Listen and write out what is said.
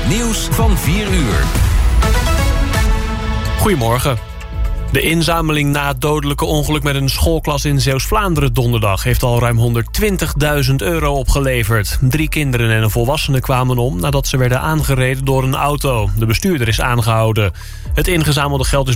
Het nieuws van 4 uur. Goedemorgen. De inzameling na het dodelijke ongeluk met een schoolklas in Zeeuws-Vlaanderen donderdag heeft al ruim €120.000 opgeleverd. 3 kinderen en een volwassene kwamen om nadat ze werden aangereden door een auto. De bestuurder is aangehouden. Het ingezamelde geld is